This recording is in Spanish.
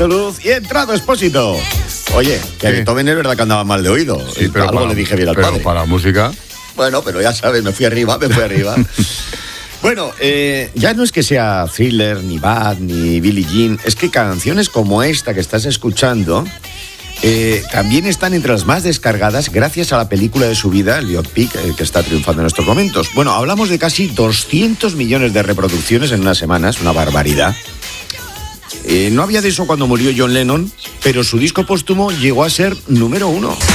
Salido Luz y entrado Expósito. Oye, que Beethoven es verdad que andaba mal de oído. Sí, pero algo le dije bien al padre. Pero para la música... Bueno, pero ya sabes, me fui arriba. Bueno, ya no es que sea Thriller, ni Bad, ni Billie Jean. Es que canciones como esta que estás escuchando también están entre las más descargadas gracias a la película de su vida, Liot Peak, que está triunfando en estos momentos. Bueno, hablamos de casi 200 millones de reproducciones en una semana, es una barbaridad. No había de eso cuando murió John Lennon, pero su disco póstumo llegó a ser número 1.